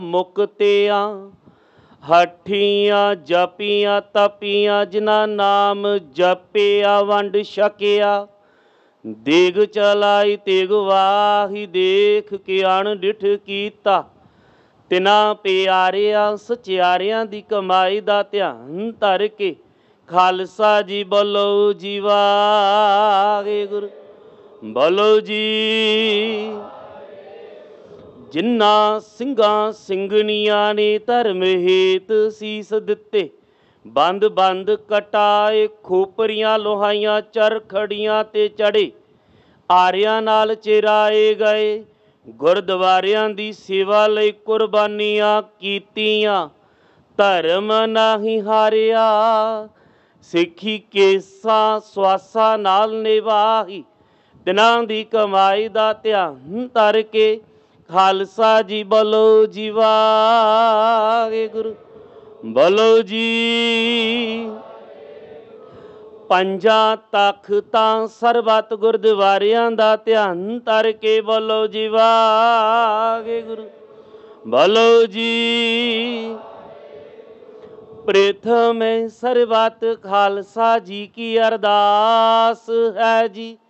ਮੁਕਤਿਆਂ ਹਠੀਆਂ ਜਪੀਆਂ ਤਪੀਆਂ, ਜਿਨ੍ਹਾਂ ਨਾਮ ਜਪਿਆ ਵੰਡ ਛਕਿਆ। ਦੇਗ ਚਲਾਈ ਤੇਗ ਵਾਹੀ, ਦੇਖ ਕੇ ਅਣਡਿਠ ਕੀਤਾ। ਤਿਨਾਂ ਪਿਆਰਿਆਂ ਸਚਿਆਰਿਆਂ ਦੀ ਕਮਾਈ ਦਾ ਧਿਆਨ ਧਰ ਕੇ, ਖਾਲਸਾ ਜੀ ਬੋਲੋ ਜੀ ਵਾਹਿਗੁਰੂ। ਬੋਲੋ ਜੀ। ਜਿਨ੍ਹਾਂ ਸਿੰਘਾਂ ਸਿੰਘਣੀਆਂ ਨੇ ਧਰਮ ਹੇਤ ਸੀਸ ਦਿੱਤੇ, ਬੰਦ ਬੰਦ ਕਟਾਏ, ਖੋਪਰੀਆਂ ਲੋਹਾਈਆਂ ਚਰਖੜੀਆਂ ਤੇ ਚੜੇ, ਆਰਿਆਂ ਨਾਲ ਚਿਰਾਏ ਗਏ। ਗੁਰਦੁਆਰਿਆਂ ਦੀ ਸੇਵਾ ਲਈ ਕੁਰਬਾਨੀਆਂ ਕੀਤੀਆਂ, ਧਰਮ ਨਾਹੀਂ ਹਾਰਿਆ। ਸਿੱਖੀ ਕੇਸਾਂ ਸਵਾਸਾਂ ਨਾਲ ਨਿਭਾਈ, ਤਿਨਾਂ ਦੀ ਕਮਾਈ ਦਾ ਧਿਆਨ ਧਰ ਕੇ, ਖਾਲਸਾ ਜੀ ਬੋਲੋ ਜੀ ਵਾਹਿਗੁਰੂ। ਬੋਲੋ ਜੀ। ਪੰਜਾਂ ਤਖ਼ਤਾਂ ਸਰਬੱਤ ਗੁਰਦੁਆਰਿਆਂ ਦਾ ਧਿਆਨ ਧਰ ਕੇ, ਬੋਲੋ ਜੀ ਵਾਹਿਗੁਰੂ। ਬੋਲੋ ਜੀ। ਪ੍ਰਥਮ ਸਰਬੱਤ ਖਾਲਸਾ ਜੀ ਕੀ ਅਰਦਾਸ ਹੈ ਜੀ।